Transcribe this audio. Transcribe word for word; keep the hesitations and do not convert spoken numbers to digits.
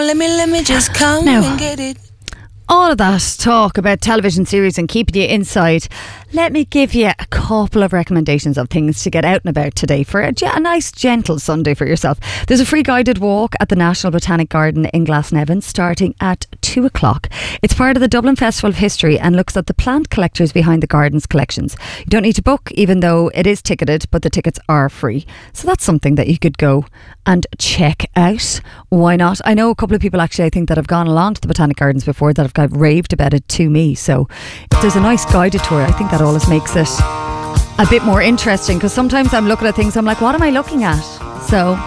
let me, let me just come Now, and get it. all of that talk about television series and keeping you inside, let me give you a couple of recommendations of things to get out and about today for a, a nice gentle Sunday for yourself. There's a free guided walk at the National Botanic Garden in Glasnevin starting at two o'clock. It's part of the Dublin Festival of History and looks at the plant collectors behind the garden's collections. You don't need to book, even though it is ticketed, but the tickets are free. So that's something that you could go and check out. Why not? I know a couple of people actually, I think, that have gone along to the Botanic Gardens before that have kind of raved about it to me. So if there's a nice guided tour, I think that always makes it a bit more interesting, because sometimes I'm looking at things, I'm like, what am I looking at? So